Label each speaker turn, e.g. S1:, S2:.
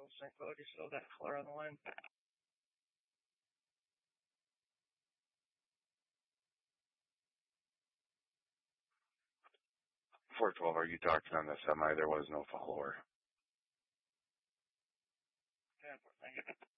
S1: Synco, just so that color on the line.
S2: 412, are you talking on the semi? There was no follower.
S1: Yeah, thank you.